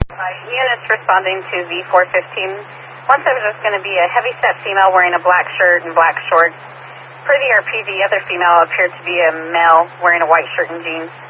Units responding to V415. One said it was going to be a heavy-set female wearing a black shirt and black shorts. Per the RP, the other female appeared to be a male wearing a white shirt and jeans.